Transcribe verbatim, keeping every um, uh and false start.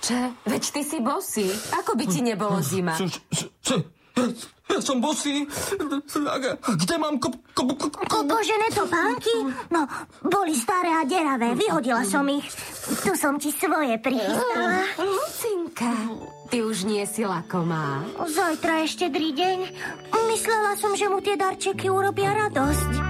Oče, veď ty si bosý. Ako by ti nebolo zima? Ja som bosý. Kde mám kop... kop, kop, kop? Kožené topánky? No, boli staré a deravé. Vyhodila som ich. Tu som ti svoje prichystala. Lucinka, ty už nie si lakomá. Zajtra je štedrý deň. Myslela som, že mu tie darčeky urobia radosť.